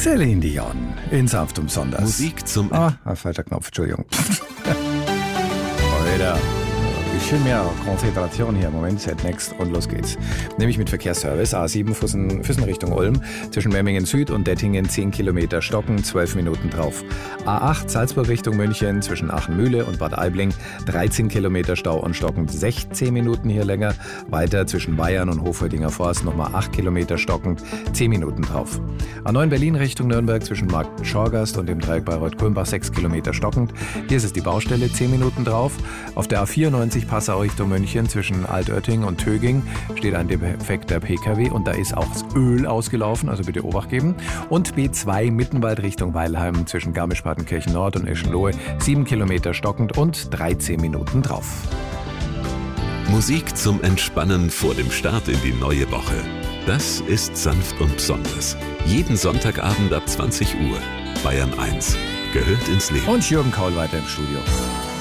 Celine Dion in sanft und besonders. Musik zum... falscher Knopf, Entschuldigung. Alter. Bisschen mehr Konzentration hier. Moment, Set Next und los geht's. Nämlich mit Verkehrsservice. A7 Füssen Richtung Ulm. Zwischen Memmingen Süd und Dettingen 10 Kilometer Stocken, 12 Minuten drauf. A8 Salzburg Richtung München zwischen Achenmühle und Bad Aibling 13 Kilometer Stau und stockend 16 Minuten hier länger. Weiter zwischen Bayern und Hofheudinger Forst nochmal 8 Kilometer stockend, 10 Minuten drauf. A9 Berlin Richtung Nürnberg zwischen Markt Schorgast und dem Dreieck Bayreuth-Kulmbach 6 Kilometer stockend. Hier ist es die Baustelle, 10 Minuten drauf. Auf der A94 Passau Richtung München zwischen Altötting und Töging steht ein defekter PKW und da ist auch das Öl ausgelaufen, also bitte Obacht geben. Und B2 Mittenwald Richtung Weilheim zwischen Garmisch-Partenkirchen Nord und Eschenlohe 7 Kilometer stockend und 13 Minuten drauf. Musik zum Entspannen vor dem Start in die neue Woche. Das ist sanft und besonders. Jeden Sonntagabend ab 20 Uhr. Bayern 1 gehört ins Leben. Und Jürgen Kaul weiter im Studio.